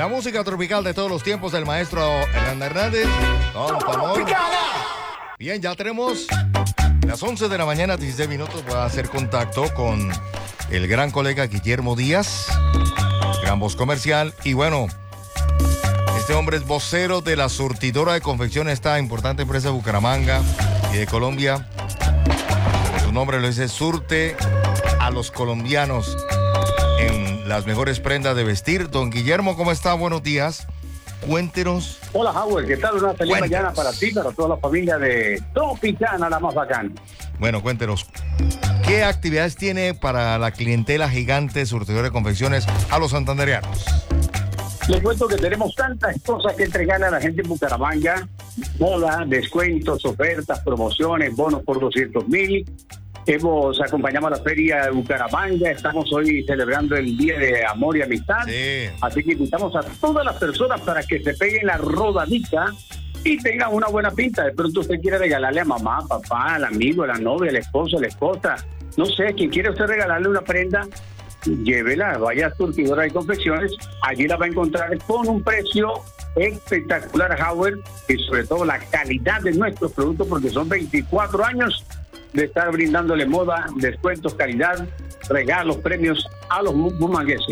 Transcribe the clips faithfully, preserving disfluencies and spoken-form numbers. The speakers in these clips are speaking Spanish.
La música tropical de todos los tiempos del maestro Hernán Hernández. Con tu amor. Bien, ya tenemos las once de la mañana, dieciséis minutos. Voy a hacer contacto con el gran colega Guillermo Díaz, gran voz comercial. Y bueno, este hombre es vocero de la surtidora de confección, esta importante empresa de Bucaramanga y de Colombia. Su nombre lo dice, surte a los colombianos en las mejores prendas de vestir. Don Guillermo, ¿cómo está? Buenos días. Cuéntenos. Hola, Howard, ¿qué tal? Una feliz Cuéntenos. mañana para ti, para toda la familia de Tropicana, la más bacana. Bueno, cuéntenos, ¿qué actividades tiene para la clientela gigante surtidora de confecciones a los santandereanos? Les cuento que tenemos tantas cosas que entregarle a la gente en Bucaramanga: moda, descuentos, ofertas, promociones, bonos por doscientos mil. Hemos acompañado a la feria de Bucaramanga. Estamos hoy celebrando el Día de Amor y Amistad. Sí. Así que invitamos a todas las personas para que se peguen la rodadita y tengan una buena pinta. De pronto usted quiere regalarle a mamá, papá, al amigo, a la novia, al esposo, a la esposa. No sé, quien quiere usted regalarle una prenda, llévela, vaya a Surtidora de Confecciones. Allí la va a encontrar con un precio espectacular, Howard, y sobre todo la calidad de nuestros productos, porque son veinticuatro años de estar brindándole moda, descuentos, calidad, regalos, premios a los bumangueses.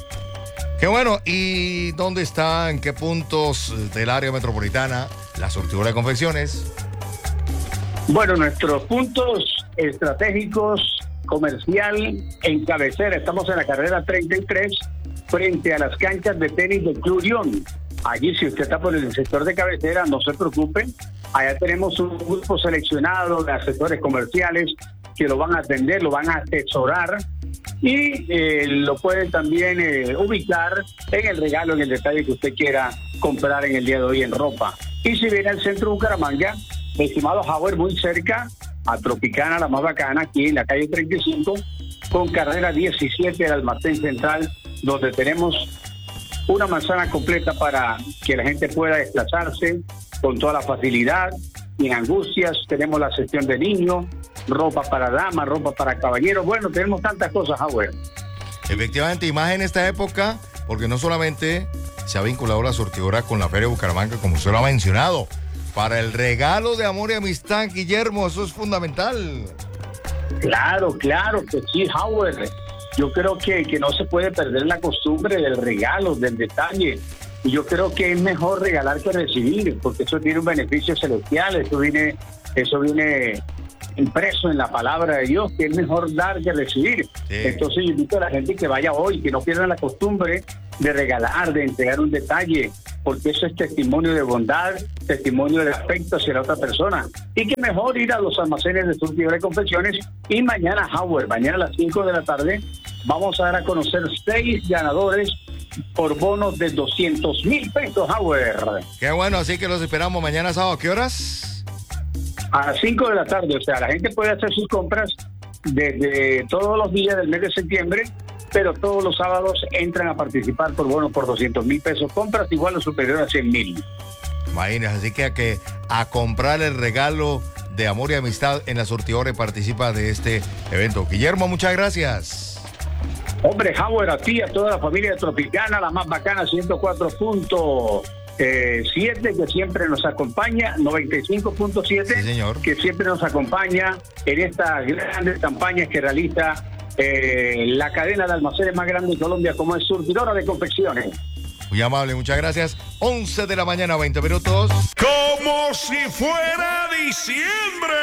Qué bueno. ¿Y dónde está, en qué puntos del área metropolitana la surtidora de confecciones? Bueno, nuestros puntos estratégicos, comercial, en cabecera, estamos en la carrera treinta y tres, frente a las canchas de tenis del Club León. Allí, si usted está por el sector de cabecera, no se preocupe. Allá tenemos un grupo seleccionado de asesores comerciales que lo van a atender, lo van a asesorar y eh, lo pueden también eh, ubicar en el regalo, en el detalle que usted quiera comprar en el día de hoy en ropa. Y si viene al centro de Bucaramanga, estimado Howard, muy cerca a Tropicana, la más bacana, aquí en la calle treinta y cinco, con carrera diecisiete del almacén central, donde tenemos una manzana completa para que la gente pueda desplazarse con toda la facilidad. Sin angustias, tenemos la sección de niños, ropa para damas, ropa para caballeros. Bueno, tenemos tantas cosas, Howard. Efectivamente, y más en esta época, porque no solamente se ha vinculado la surtidora con la Feria de Bucaramanga, como usted lo ha mencionado, para el regalo de amor y amistad, Guillermo, eso es fundamental. Claro, claro que sí, Howard. Yo creo que, que no se puede perder la costumbre del regalo, del detalle. Y yo creo que es mejor regalar que recibir, porque eso tiene un beneficio celestial, eso viene, eso viene impreso en la palabra de Dios, que es mejor dar que recibir. Sí. Entonces yo invito a la gente que vaya hoy, que no pierda la costumbre de regalar, de entregar un detalle, porque eso es testimonio de bondad, testimonio de afecto hacia la otra persona. Y que mejor ir a los almacenes de Surtidora de Confecciones. Y mañana, Howard, mañana a las cinco de la tarde, vamos a dar a conocer seis ganadores por bonos de doscientos mil pesos, Howard. Qué bueno, así que los esperamos mañana sábado. ¿Qué horas? A las cinco de la tarde, o sea, la gente puede hacer sus compras desde todos los días del mes de septiembre, pero todos los sábados entran a participar por bonos por doscientos mil pesos. Compras igual o superior a cien mil. Imagínese, así que a, que a comprar el regalo de amor y amistad en la surtidora y participa de este evento. Guillermo, muchas gracias. Hombre, Howard, a ti, a toda la familia Tropicana, la más bacana, ciento cuatro punto siete, que siempre nos acompaña, noventa y cinco punto siete, sí, señor, que siempre nos acompaña en estas grandes campañas que realiza eh, la cadena de almacenes más grande de Colombia, como es Surtidora de Confecciones. Muy amable, muchas gracias. once de la mañana, veinte minutos. Como si fuera diciembre.